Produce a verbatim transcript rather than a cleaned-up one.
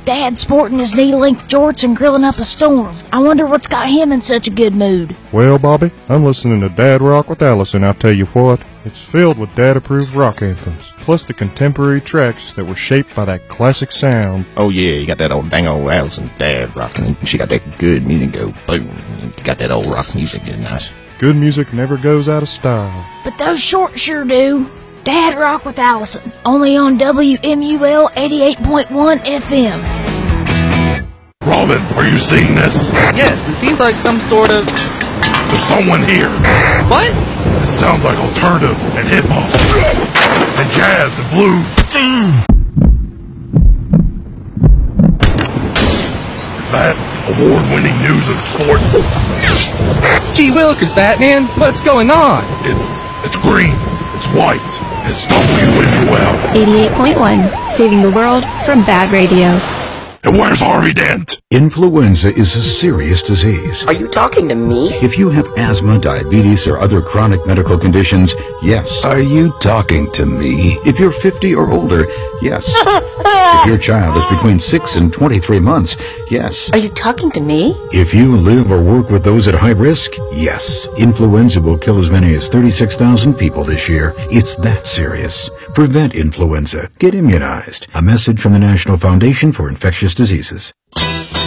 Dad sporting his knee-length jorts and grilling up a storm. I wonder what's got him in such a good mood. Well, Bobby, I'm listening to Dad Rock with Allison, I'll tell you what. It's filled with Dad-approved rock anthems, plus the contemporary tracks that were shaped by that classic sound. Oh yeah, you got that old dang old Allison Dad rocking. She got that good music go boom. You got that old rock music good nice. Good music never goes out of style. But those shorts sure do. Dad Rock with Allison, only on W M U L eighty-eight point one F M. Robin, are you seeing this? Yes, it seems like some sort of... There's someone here. What? It sounds like alternative and hip-hop and jazz and blues. Is that award-winning news of sports? Gee Willikers, Batman, what's going on? It's, it's green, it's white, it's W M U L. eighty-eight point one, saving the world from bad radio. And where's Harvey Dent? Influenza is a serious disease. Are you talking to me? If you have asthma, diabetes, or other chronic medical conditions, yes. Are you talking to me? If you're fifty or older, yes. If your child is between six and twenty-three months, yes. Are you talking to me? If you live or work with those at high risk, yes. Influenza will kill as many as thirty-six thousand people this year. It's that serious. Prevent influenza. Get immunized. A message from the National Foundation for Infectious Diseases.